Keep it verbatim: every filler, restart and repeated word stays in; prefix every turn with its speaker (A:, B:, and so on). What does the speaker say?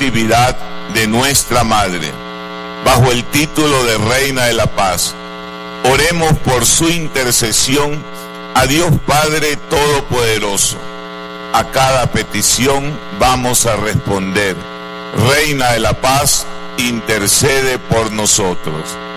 A: festividad de nuestra Madre, bajo el título de Reina de la Paz. Oremos por su intercesión a Dios Padre Todopoderoso. A cada petición vamos a responder: Reina de la Paz, intercede por nosotros.